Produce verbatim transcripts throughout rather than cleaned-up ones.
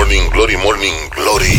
Morning Glory, Morning Glory.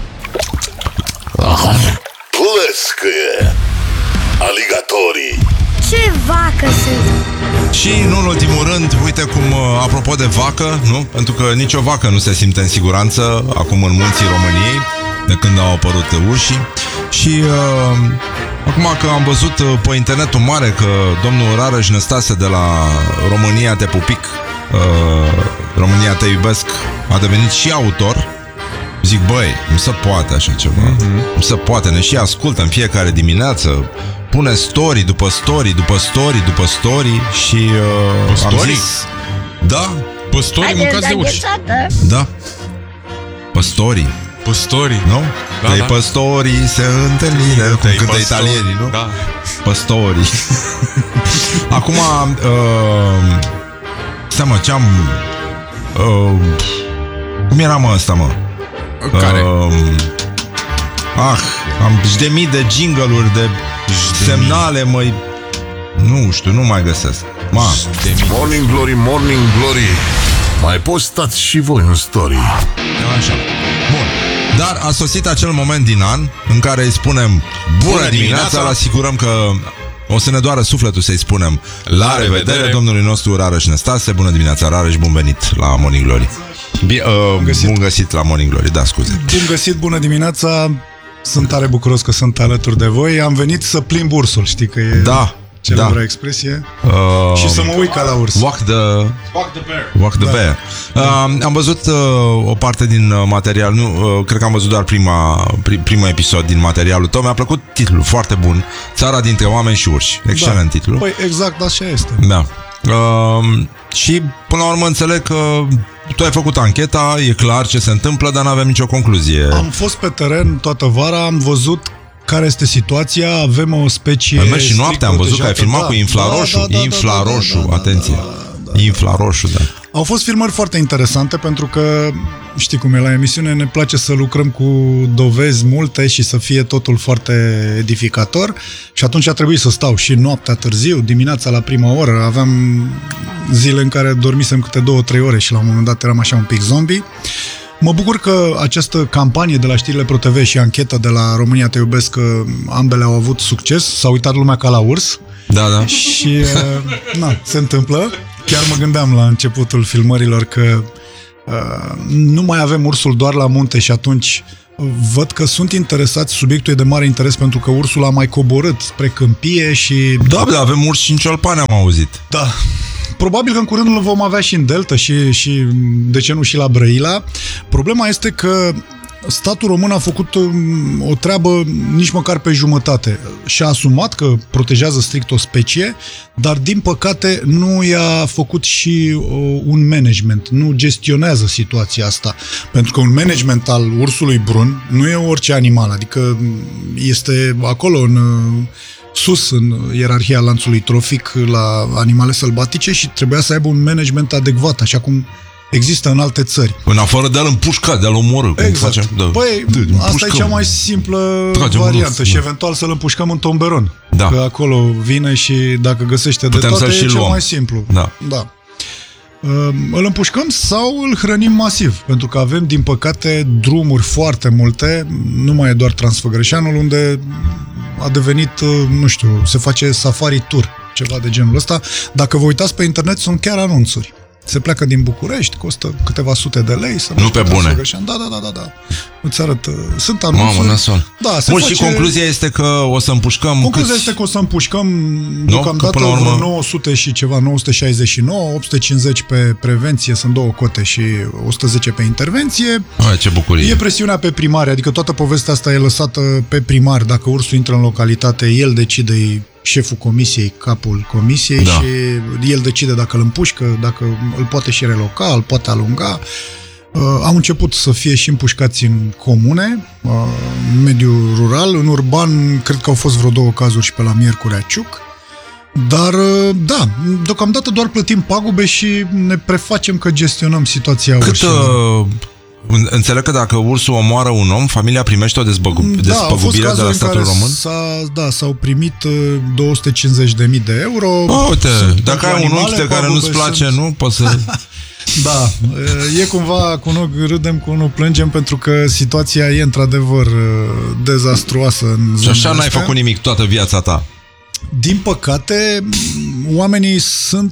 Plăscăie aligatorii. Ce vacă sunt! Și nu în ultimul rând, uite cum, apropo de vacă, nu? Pentru că nicio vacă nu se simte în siguranță acum în munții României, de când au apărut urșii. Și uh, acum că am văzut pe internetul mare că domnul Rareș Năstase de la România Te Pupic, uh, România Te Iubesc, a devenit și autor. Zic, băi, nu se poate așa ceva. Mm-hmm. Nu se poate, ne și ascultă în fiecare dimineață. Pune story după story, după story, după story. Și uh, am story? zis, da, pe story mâncați de urși. da, pe story. Pe story, nu? Da, Dei da. pe story se întâlnire, cum cântă italienii, nu? Da. Pe story. Acum uh, seama ce am uh, cum era mă ăsta, mă? Care? Uh, ah, am și de mii de jingle-uri, de, de semnale, măi. Nu știu, nu mai găsesc. Ma. Morning Glory, Morning Glory. Mai postați și voi în story. Așa. Bun. Dar a sosit acel moment din an în care îi spunem bună, bună dimineața, îl asigurăm că o să ne doară sufletul să-i spunem la, la revedere, revedere domnului nostru Rareș Năstase. Bună dimineața, Rareș, bun venit la Morning Glory. Bine, uh, găsit. Bun găsit la Morning Glory, da, scuze. Bun găsit, bună dimineața. Sunt tare bucuros că sunt alături de voi. Am venit să plimb ursul, știi că e da, celebra da. expresie. Uh, și să mă uit ca la urs. Walk the, walk the bear. Walk the da. bear. Uh, am văzut uh, o parte din uh, material, nu, uh, cred că am văzut doar prima, prim, primul episod din materialul tău. Mi-a plăcut titlul, foarte bun. Țara dintre oameni și urși. Excelent da. titlu. Păi exact așa este. Da. Uh, și până la urmă înțeleg că tu ai făcut ancheta, e clar ce se întâmplă, dar n-avem nicio concluzie. Am fost pe teren toată vara, am văzut care este situația, avem o specie. Am mers și noaptea, am văzut că ai filmat da, cu infraroșu, da, da, da, infraroșu, da, da, da, atenție. Da, da, da, infraroșu, da. Au fost filmări foarte interesante pentru că știi cum e la emisiune, ne place să lucrăm cu dovezi multe și să fie totul foarte edificator și atunci a trebuit să stau și noaptea târziu, dimineața la prima oră, aveam zile în care dormisem câte două, trei ore și la un moment dat eram așa un pic zombie. Mă bucur că această campanie de la Știrile Pro T V și ancheta de la România Te Iubesc, că ambele au avut succes, s-a uitat lumea ca la urs. Da, da. Și na, se întâmplă. Chiar mă gândeam la începutul filmărilor că uh, nu mai avem ursul doar la munte și atunci văd că sunt interesați, subiectul e de mare interes pentru că ursul a mai coborât spre câmpie și... Da, da, avem urs și în Ciolpani, am auzit. Da. Probabil că în curând îl vom avea și în Delta și, și de ce nu și la Brăila. Problema este că statul român a făcut o treabă nici măcar pe jumătate. Și-a asumat că protejează strict o specie, dar din păcate nu i-a făcut și un management, nu gestionează situația asta. Pentru că un management al ursului brun nu e orice animal, adică este acolo în... sus în ierarhia lanțului trofic la animale sălbatice și trebuia să aibă un management adecvat, așa cum există în alte țări. În afară de a-l împușca, de a-l omorâ. Exact. Facem, da. Păi, de, asta e cea mai simplă Tragem variantă rus, și da. eventual să-l împușcăm în tomberon. Da. Că acolo vine și dacă găsește putem de toate, e cel luăm. mai simplu. Da. Da. Îl împușcăm sau îl hrănim masiv, pentru că avem, din păcate, drumuri foarte multe, nu mai e doar Transfăgărășanul, unde a devenit, nu știu, se face safari tour, ceva de genul ăsta. Dacă vă uitați pe internet, sunt chiar anunțuri. Se pleacă din București, costă câteva sute de lei. Să nu pe bune. Da, da, da, da, da. Îți arăt, sunt anunțuri. Mamă, nasol. Da, se Bun, face... și concluzia este că o să împușcăm Concluzia câți... este că o să împușcăm no? deocamdată urmă... vreo nouă sute și ceva, nouă sute șaizeci și nouă, opt sute cincizeci pe prevenție, sunt două cote și o sută zece pe intervenție. Ai, ce bucurie. E presiunea pe primari, adică toată povestea asta e lăsată pe primar. Dacă ursul intră în localitate, el decide, șeful comisiei, capul comisiei, da. Și el decide dacă îl împușcă, dacă îl poate și reloca, îl poate alunga. Uh, au început să fie și împușcați în comune, uh, în mediul rural, în urban, cred că au fost vreo două cazuri și pe la Miercurea Ciuc. Dar, uh, da, deocamdată doar plătim pagube și ne prefacem că gestionăm situația Cât, urșilor. Uh... Înțeleg că dacă ursul omoară un om, familia primește o despăgu- da, despăgubire de la statul român? S-a, da, s-au primit două sute cincizeci de mii de euro. Oh, uite, dacă ai un unchi de care nu-ți place, sunt... nu? Poți să... Da, e cumva cu unul râdem, cu unul plângem, pentru că situația e într-adevăr dezastruoasă în Și așa zonele n-ai astea. făcut nimic toată viața ta. Din păcate, oamenii sunt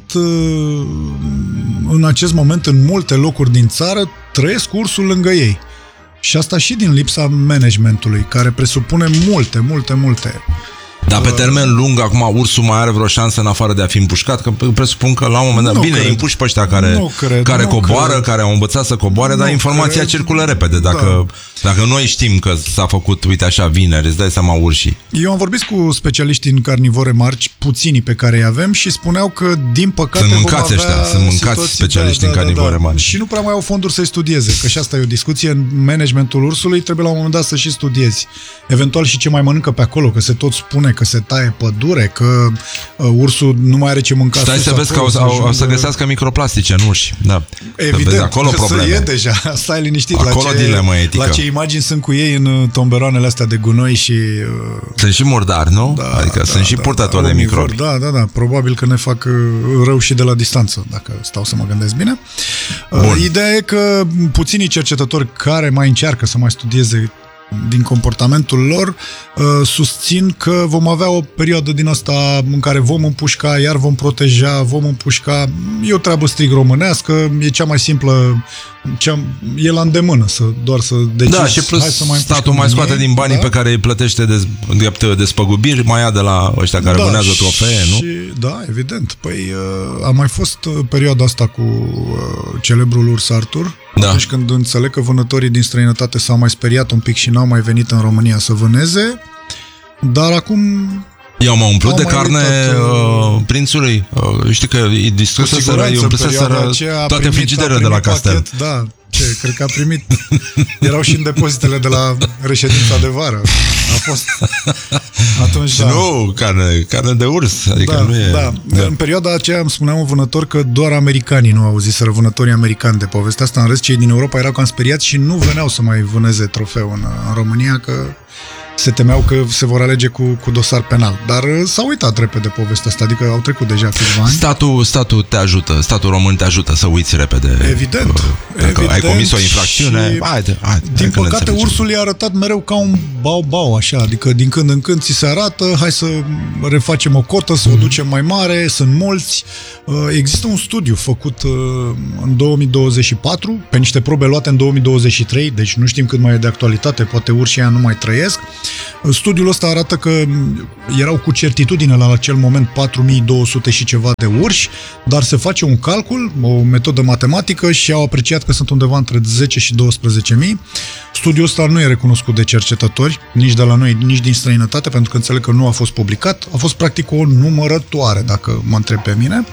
în acest moment în multe locuri din țară, trăiesc ursul lângă ei. Și asta și din lipsa managementului, care presupune multe, multe, multe. Dar pe termen lung, acum ursul mai are vreo șansă în afară de a fi împușcat? Că presupun că la un moment dat, Nu bine, cred. îi împuși pe ăștia care, Nu cred, care nu coboară, cred. care au învățat să coboare, dar Nu informația cred. circulă repede. Dacă, dacă noi știm că s-a făcut, uite așa, vineri, îți dai seama urșii. Eu am vorbit cu specialiști în carnivore mari, puținii pe care îi avem, și spuneau că, din păcate, Sunt vom mâncați avea ăștia, sunt mâncați situații- specialiști în carnivore mari. Și nu prea mai au fonduri să-i studieze, că și asta e o discuție. În managementul ursului trebuie la un moment dat să și studiezi. Eventual și ce mai mănâncă pe acolo, că se tot spune că se taie pădure, că uh, ursul nu mai are ce mânca. Stai sus să vezi că acolo, o, au, o să ajungă- găsească microplastice în urși. Da. Să Evident, vezi acolo să probleme. e deja, stai liniștit. Acolo la ce, dilemă etică. La ce imagini sunt cu ei în uh, tomberoanele astea de gunoi și... Uh, Sunt și murdari, nu? Da, Adică da, sunt și da, purtători da, de omnivori, microbi. Da, da, da. Probabil că ne fac uh, rău și de la distanță, dacă stau să mă gândesc bine. Uh, Bun. Ideea e că puținii cercetători care mai încearcă să mai studieze din comportamentul lor uh, susțin că vom avea o perioadă din asta în care vom împușca, iar vom proteja, vom împușca. E o treabă strict românească, e cea mai simplă, cea, e la îndemână să doar să decizi. Da, și plus hai să mai statul împușcăm mai scoate ei, din banii da? pe care îi plătește de, drept despăgubiri, mai ia de la ăștia care vânează trofee, nu? și, Da, evident. Păi uh, a mai fost uh, perioada asta cu uh, celebrul urs Artur, Da. atunci când înțeleg că vânătorii din străinătate s-au mai speriat un pic și n-au mai venit în România să vâneze, dar acum... Eu m-am umplut Au de mai carne uitat, uh, prințului. Uh, știi că e Cu distrusă să siguranță, îi în perioada umpleseseră aceea a toate primit- a frigiderele de la primit castel. pachet, da, ce, cred că a primit. Erau și în depozitele de la reședința de vară. A fost atunci, Și da. nu carne, carne de urs. Adică Da, nu e... da. În perioada aceea îmi spunea un vânător că doar americanii nu auziseră, vânătorii americani, de povestea asta. În rest, cei din Europa erau cam speriați și nu veneau să mai vâneze trofeu în, în România, că se temeau că se vor alege cu, cu dosar penal. Dar uh, s-au uitat repede povestea asta, adică au trecut deja câțiva ani. Statul, statul te ajută, statul român te ajută să uiți repede. Evident. Uh, Dacă ai evident, comis o infracțiune, și, haide, haide, din hai că ne păcate, înțelegem. ursul i-a arătat mereu ca un bau-bau, așa, adică din când în când ți se arată, hai să refacem o cotă, să o ducem mai mare, sunt mulți. Uh, Există un studiu făcut uh, în două mii douăzeci și patru, pe niște probe luate în două mii douăzeci și trei, deci nu știm cât mai e de actualitate, poate urșii aia nu mai trăiesc. Studiul ăsta arată că erau cu certitudine la acel moment patru mii două sute și ceva de urși, dar se face un calcul, o metodă matematică, și au apreciat că sunt undeva între zece și douăsprezece mii. Studiul ăsta nu e recunoscut de cercetători, nici de la noi, nici din străinătate, pentru că înțeleg că nu a fost publicat. A fost practic o numărătoare, dacă mă întreb pe mine.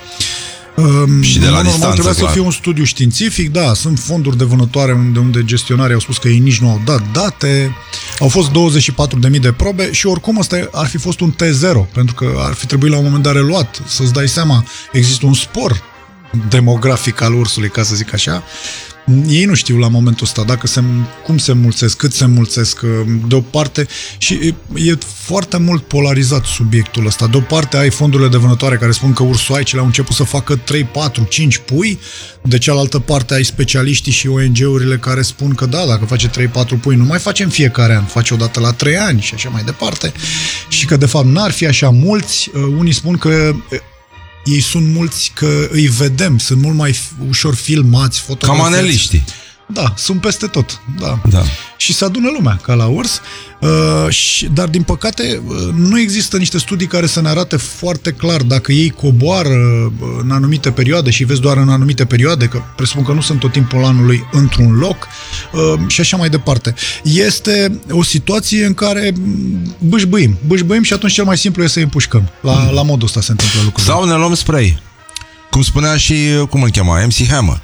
Și de la Normal, distanță, trebuia clar. să fie un studiu științific, da, sunt fonduri de vânătoare unde, unde gestionarii au spus că ei nici nu au dat date, au fost douăzeci și patru de mii de probe și oricum ăsta ar fi fost un T zero, pentru că ar fi trebuit la un moment dat reluat, să-ți dai seama, există un spor demografic al ursului, ca să zic așa. Ei nu știu la momentul ăsta dacă se, cum se mulțesc, cât se mulțesc, de o parte, și e, e foarte mult polarizat subiectul ăsta. De o parte ai fondurile de vânătoare care spun că ursoaicele au început să facă trei, patru, cinci pui, de cealaltă parte ai specialiștii și O N G-urile care spun că da, dacă face trei, patru pui, nu mai facem fiecare an, face odată la trei ani și așa mai departe, și că de fapt n-ar fi așa mulți. Unii spun că ei sunt mulți, că îi vedem, sunt mult mai ușor filmați, fotografiați. Cam aneliștii. Da, sunt peste tot, da. Da. Și se adună lumea, ca la urs, uh, și, dar din păcate uh, nu există niște studii care să ne arate foarte clar dacă ei coboară uh, în anumite perioade și vezi doar în anumite perioade, că presupun că nu sunt tot timpul anului într-un loc, uh, și așa mai departe. Este o situație în care bâșbâim, bâșbâim și atunci cel mai simplu e să îi împușcăm. La, la modul ăsta se întâmplă lucrurile. Sau ne luăm spray. Cum spunea și, cum îl chema, M C Hammer.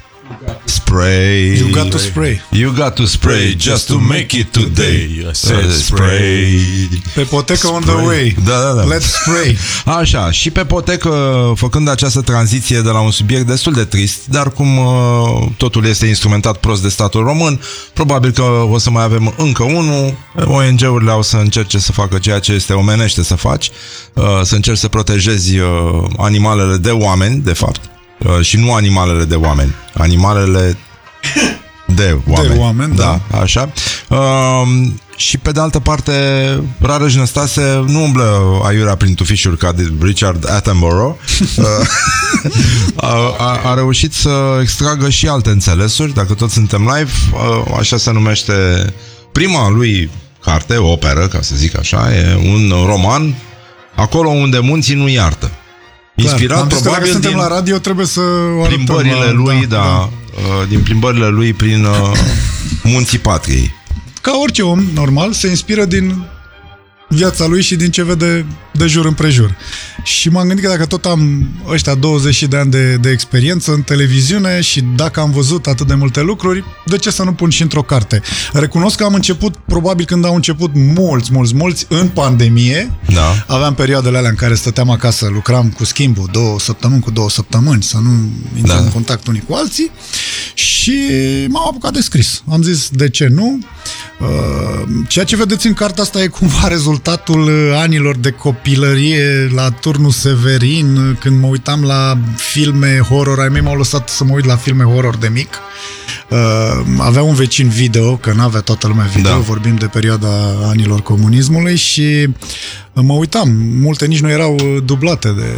Spray. You got to spray. You got to spray just to make it today. I said spray. Pe potecă on the way. Da, da, da. Let's spray. Așa, și pe potecă, făcând această tranziție de la un subiect destul de trist, dar cum uh, totul este instrumentat prost de statul român, probabil că o să mai avem încă unul. O N G-urile au să încerce să facă ceea ce este omenește să faci, uh, să încerci să protejezi uh, animalele de oameni, de fapt. uh, și nu animalele de oameni, animalele de oameni. De oameni, da. da. Așa. Uh, și pe de altă parte, Rareș Năstase nu umblă aiurea prin tufișuri ca de Richard Attenborough. uh, a, a, a reușit să extragă și alte înțelesuri, dacă tot suntem live, uh, așa se numește prima lui carte, operă, ca să zic așa, e un roman, Acolo unde munții nu iartă. Inspirat Clar, probabil dacă suntem din la radio, trebuie să o plimbările la, lui, da, da, da. Uh, din plimbările lui prin uh, munții patriei. Ca orice om normal, se inspiră din viața lui și din ce vede de jur împrejur. Și m-am gândit că dacă tot am ăștia douăzeci de ani de, de experiență în televiziune și dacă am văzut atât de multe lucruri, de ce să nu pun și într-o carte? Recunosc că am început, probabil când au început mulți, mulți, mulți, în pandemie. Da. Aveam perioadele alea în care stăteam acasă, lucram cu schimbul două săptămâni cu două săptămâni, să nu intrăm Da. în contact unii cu alții. Și m-am apucat de scris. Am zis, de ce nu? Uh, ceea ce vedeți în cartea asta e cumva rezultatul anilor de copilărie la Turnul Severin, când mă uitam la filme horror. Ai mei m-au lăsat să mă uit la filme horror de mic. Uh, avea un vecin video, că n-avea toată lumea video, Da. vorbim de perioada anilor comunismului, și mă uitam. Multe nici nu erau dublate de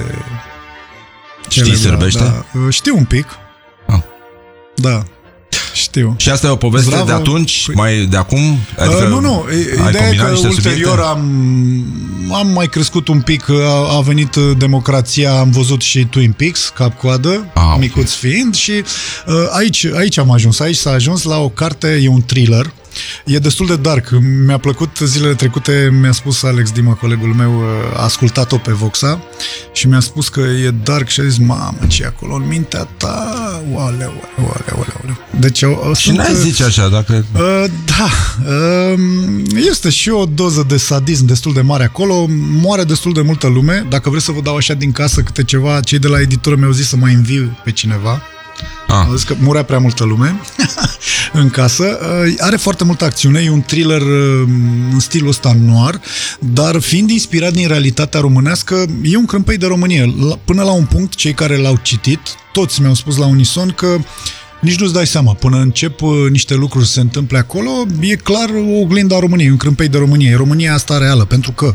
Știi cele, sârbește? Da. Uh, Știu un pic. Ah. Da. Știu. Și asta e o poveste Zdravă. de atunci, mai de acum? Adică, uh, nu, nu. ai Ideea e combinat că niște ulterior subiecte? am, am mai crescut un pic, a, a venit democrația, am văzut și Twin Peaks, cap-coadă, Ah, ok. micuț fiind, și uh, aici, aici am ajuns. Aici s-a ajuns la o carte, e un thriller. E destul de dark. Mi-a plăcut zilele trecute, mi-a spus Alex Dima, colegul meu, a ascultat-o pe Voxa și mi-a spus că e dark și a zis, mamă, ce e acolo în mintea ta? Oaleu, oaleu, oaleu, oaleu. Deci, o, o, Și sunt, n-ai zice așa, dacă... Uh, da, uh, este și o doză de sadism destul de mare acolo, moare destul de multă lume. Dacă vreți să vă dau așa din casă câte ceva, cei de la editură mi-au zis să mai înviu pe cineva. Ah. Au zis că murea prea multă lume în casă. Uh, are foarte multă acțiune, e un thriller uh, în stilul ăsta noir, dar fiind inspirat din realitatea românească, e un crâmpei de Românie. La, până la un punct, cei care l-au citit, toți mi-au spus la unison că nici nu-ți dai seama, până încep uh, niște lucruri să se întâmple acolo, e clar o oglindă a României, un crâmpei de Românie. E România asta reală, pentru că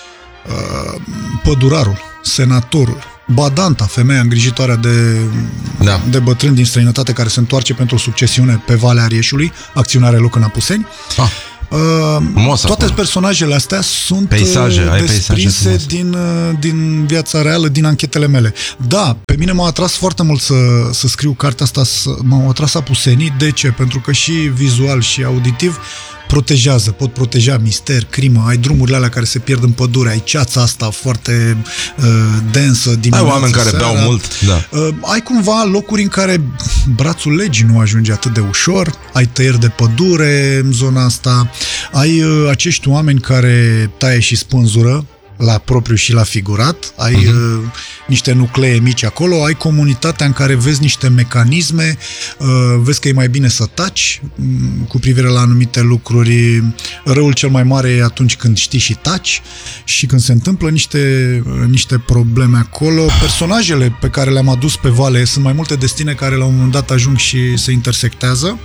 uh, pădurarul, senatorul, Badanta, femeia îngrijitoare de, Da. de bătrâni din străinătate care se întoarce pentru o succesiune pe Valea Arieșului, acțiunea are loc în Apuseni. Ah. Uh, Frumos toate acolo. personajele astea sunt Peisaje, uh, ai peisaje desprinse frumoase. din, uh, din viața reală, din anchetele mele. Da, pe mine m-a atras foarte mult să, să scriu cartea asta, să, m-au atras Apusenii. De ce? Pentru că și vizual și auditiv protejează, pot proteja mister, crimă, ai drumurile alea care se pierd în pădure, ai ceața asta foarte uh, densă Ai dimineața, oameni care seara. beau mult, da. Uh, ai cumva locuri în care brațul legii nu ajunge atât de ușor, ai tăieri de pădure în zona asta, ai uh, acești oameni care taie și spânzură la propriu și la figurat, ai uh-huh. uh, niște nuclee mici acolo, ai comunitatea în care vezi niște mecanisme, uh, vezi că e mai bine să taci um, cu privire la anumite lucruri. Răul cel mai mare e atunci când știi și taci, și când se întâmplă niște, uh, niște probleme acolo. Personajele pe care le-am adus pe vale, sunt mai multe destine care la un moment dat ajung și se intersectează.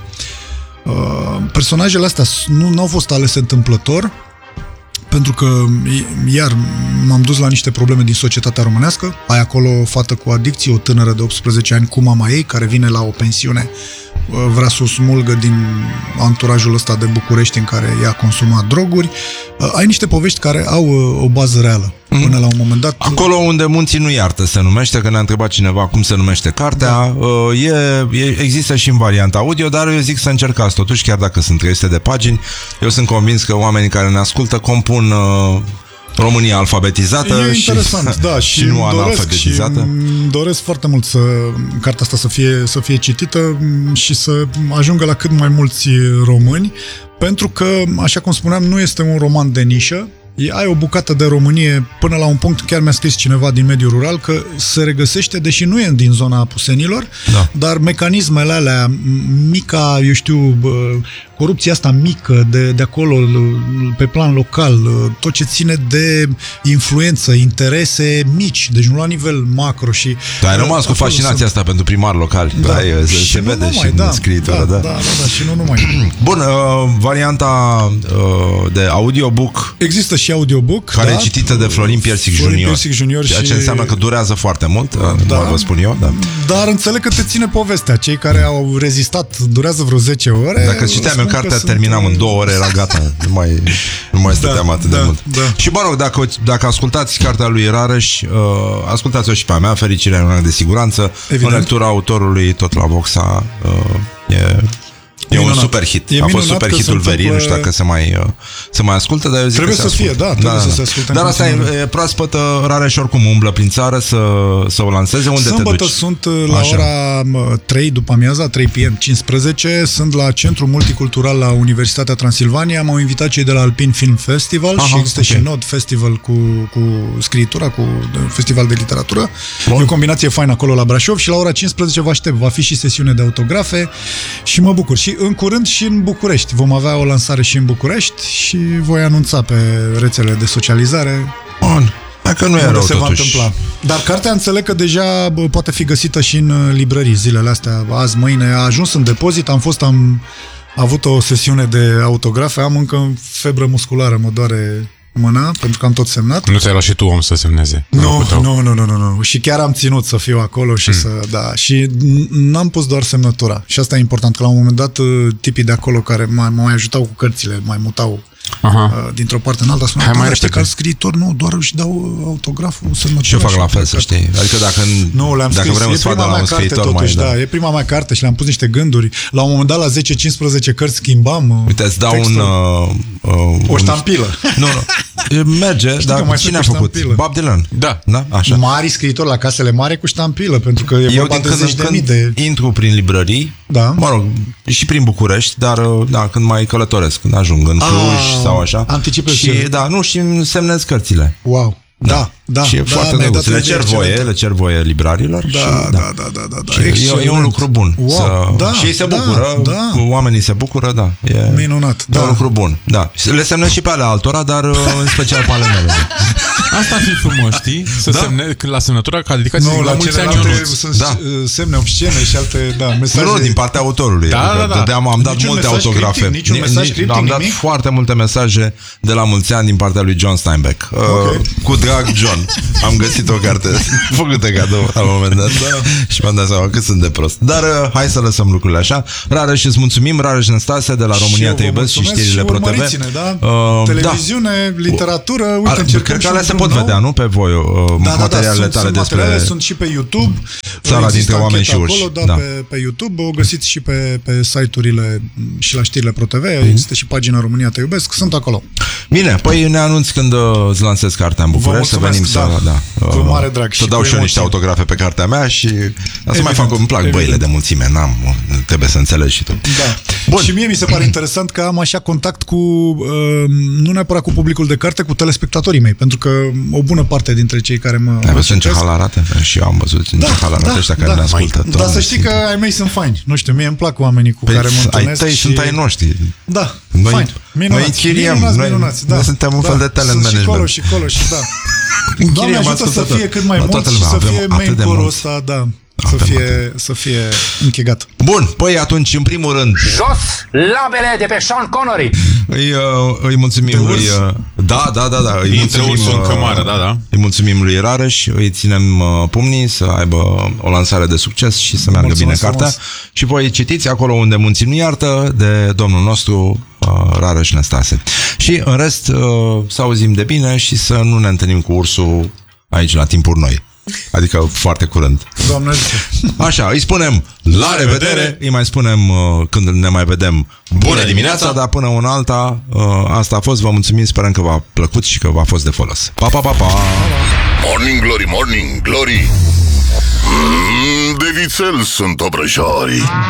Uh, personajele astea nu au fost alese întâmplător, pentru că, iar, m-am dus la niște probleme din societatea românească. Ai acolo o fată cu adicție, o tânără de optsprezece ani cu mama ei, care vine la o pensiune, vrea să o smulgă din anturajul ăsta de București în care ea consuma droguri. Ai niște povești care au o bază reală. Până la un moment dat... Acolo unde munții nu iartă se numește, că ne-a întrebat cineva cum se numește cartea. Da. E, e, există și în varianta audio, dar eu zic să încercați totuși, chiar dacă sunt trei sute de pagini. Eu sunt convins că oamenii care ne ascultă compun uh, România alfabetizată. E și, interesant, da, și, și nu doresc, și analfabetizată. doresc foarte mult să cartea asta să fie, să fie citită și să ajungă la cât mai mulți români, pentru că, așa cum spuneam, nu este un roman de nișă, ai o bucată de Românie, până la un punct, chiar mi-a scris cineva din mediul rural, că se regăsește, deși nu e din zona Apusenilor, Da. dar mecanismele alea, mica, eu știu, corupția asta mică de, de acolo, pe plan local, tot ce ține de influență, interese mici, deci nu la nivel macro și... Dar ai rămas cu fascinația sunt... asta pentru primari locali. Da, Da, e, se, și se nu vede numai, și da, în scriitură, da, da. da, da, da, și nu numai. Bun, uh, varianta uh, de audiobook Există și audiobook, care da? e citită de Florin Piersic Florin Junior. Piersic Junior Ceea și... ce înseamnă că durează foarte mult, Da. da. vă spun eu. Da. Dar înțeleg că te ține povestea. Cei care au rezistat durează vreo zece ore. Dacă citeam eu spun că cartea, sunt- terminam în două ore, era gata. Nu mai, nu mai stăteam Da, atât da, de mult. da. Și mă rog, dacă, dacă ascultați cartea lui Rareș, uh, ascultați-o și pe a mea, Fericirea e un act de siguranță. Evident. În lectura autorului, tot la Voxa, uh, e... E Minunat. un super hit. E A fost minunat super că se hitul verii, întâmplă- nu știu dacă se mai, uh, se mai ascultă, dar eu zic Trebuie că se să fie, ascultă. da, trebuie să se asculte în Dar asta e, continuare. e proaspătă, Rareș oricum umblă prin țară să, să o lanseze. Unde Sâmbătă te duci? sunt uh, la Așa. ora mă, trei după amiaza, trei p m cincisprezece, sunt la Centrul Multicultural la Universitatea Transilvania, m-au invitat cei de la Alpin Film Festival. Aha, și există ok. și Nod Festival cu, cu scriitura, cu festival de literatură. Bun. E o combinație faină acolo la Brașov și la ora cincisprezece vă aștept. Va fi și sesiune de autografe și mă bucur. Și în curând și în București. Vom avea o lansare și în București și voi anunța pe rețele de socializare Bun. Dacă nu e unde rău se va totuși. întâmpla. Dar cartea înțeleg că deja bă, poate fi găsită și în uh, librării zilele astea, azi, mâine. A ajuns în depozit, am fost, am avut o sesiune de autografe, am încă febră musculară, mă doare mâna, pentru că am tot semnat. Nu ți-ai luat și tu om să semneze. Nu, nu, nu, nu, nu, nu. Și chiar am ținut să fiu acolo și să, da, și n-am pus doar semnătura. Și asta e important, că la un moment dat uh, tipii de acolo care mă mă mai ajutau cu cărțile, mai mutau Aha. uh, dintr-o parte în alta, spuneau, Hai mai "Doamne, știi repede." că al scriitor, nu, doar își dau autograful, semnătura. Și eu fac la am fel, să plecat. știi. Adică dacă, Nu, le-am dacă scris. vrem E să fac de prima la mea un carte scriitor, totuși, mai da. E prima mea carte și le-am pus niște gânduri. La un moment dat, la zece cincisprezece cărți schimbam uh, Uite, îți dau textul. un... Uh, uh, O un- ștampilă. Nu, nu. Merge, că dar mai cine sunt a cu făcut? ștampilă. Bob Dylan. Da. Da? Așa. Mari scriitori la casele mari cu ștampilă, pentru că e Eu vorba din de când în zeci de când mii de... intru prin librării, Da. mă rog, și prin București, dar da, când mai călătoresc, când ajung în Cluj Ah, sau așa. anticipezi Și ce- da, nu, și îmi semnez cărțile. Wow. Da, da. Și e da, foarte mi-ai drăguț. dat o Le idee cer voie, excelentă. le cer voie librarilor. Da, și, da, da, da, da, da. Și e, Excelent. e un lucru bun. Wow, Să, da, și ei se da, bucură, da. oamenii se bucură, da. E, Minunat, E un da. lucru bun, da. Le semnez și pe ale altora, dar în special pe ale mele. Asta ar fi frumos, știi? Să Da. semne, când la semnătura ca dedicație Nu, zic, la la mulți ani, celelalte Ionuț. sunt Da. uh, semne obscene și alte, da, mesaje. Nu, nu, din partea autorului. Da, Adică da, da. dădeam, am dat Niciun multe mesaj autografe. criptic, niciun Ni- mesaj ni- criptic, Am dat nimic? foarte multe mesaje de la mulți ani din partea lui John Steinbeck. Uh, cu drag, John. Am găsit o carte făcută cadou la un moment dat. Da. Și mi-am dat seama cât sunt de prost. Dar uh, hai să lăsăm lucrurile așa. Rareș, îți mulțumim. Rareș Năstase de la Și România eu Te vă iubesc și mulțumesc știrile și Pro T V. urmăriți-ne, da? Uh, Televiziune, literatură, uite, Ar- încercăm Cred că și alea un se drum pot nou. vedea, nu? Pe voi, uh, Da, da, da, materialele sunt, tale sunt despre... materiale, sunt și pe YouTube. Țara Există dintre oameni ancheta și urși, acolo, da, da. Pe, pe YouTube. O găsiți și pe, pe site-urile și la știrile Pro T V. Mhm. Există și pagina România Te iubesc. Sunt acolo. Bine, păi ne anunț când uh, îți lansez cartea în București, să mulțumesc, venim să... da. Da, Cu mare drag Să și dau cu și eu emoții. niște autografe pe cartea mea și... Dar să mai Evident, fac, îmi plac evident. băile de mulțime, n-am, trebuie să înțelegi și tu. Da. Bun. Și mie mi se pare interesant că am așa contact cu, uh, nu neapărat cu publicul de carte, cu telespectatorii mei, pentru că o bună parte dintre cei care mă... Ai mă văzut în ce citesc- hal arată? Și eu am văzut în ce hal arată ăștia care ne ascultă. Dar Doamne să știi că Sfinte. ai mei sunt faini. Nu știu, mie îmi plac oamenii cu Păi, care mă ai întâlnesc. tăi și... sunt ai noștri. Da, Noi- fain. Minunați, noi închiriem, minunați, noi- minunați, da. noi suntem un da. fel de talent Sunt management. și colo și colo și da. Închiriem Doamne ajută să ascultători. fie cât mai La mult toată și lumea, să avem fie atât main de core-ul mulți. ăsta, da. Să Avem fie, să fie închegat. Bun, păi atunci, în primul rând, Jos labele de pe Sean Connery. îi, uh, îi mulțumim De lui... urs? Uh, da, da, da, da. Îi Intră mulțumim, ursul în uh, cămară, da, da. Îi mulțumim lui Rareș, îi ținem uh, pumnii să aibă o lansare de succes și să meargă Mulțumesc bine cartea. frumos. Și voi citiți acolo unde munții nu iartă de domnul nostru uh, Rareș Năstase. Și în rest uh, să auzim de bine și să nu ne întâlnim cu ursul aici la timpuri noi. Adică foarte curând. Doamne ajută. Așa, îi spunem la revedere, îi mai spunem uh, când ne mai vedem bună dimineața, dar până una alta, uh, asta a fost, vă mulțumim, sperăm că v-a plăcut și că v-a fost de folos. Pa, pa, pa, pa! Morning Glory, Morning Glory. Mm, de vițel sunt obrăjorii.